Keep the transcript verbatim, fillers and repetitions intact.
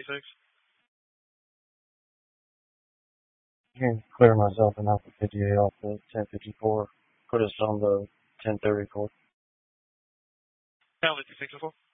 fifty-six. You can clear myself and Alpha fifty-eight off the ten fifty-four. Put us on the ten thirty-four. Alpha fifty-six oh four.